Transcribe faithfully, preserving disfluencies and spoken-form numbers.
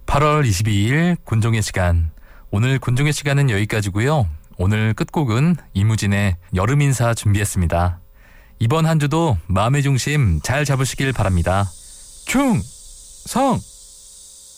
팔월 이십이일 군종의 시간. 오늘 군종의 시간은 여기까지고요. 오늘 끝곡은 이무진의 여름 인사 준비했습니다. 이번 한 주도 마음의 중심 잘 잡으시길 바랍니다. 충성!